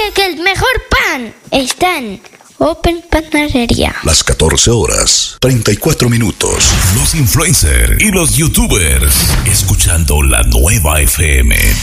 que el mejor pan está en Open Panadería. Las 14 horas, 34 minutos. Los influencers y los youtubers escuchando la nueva FM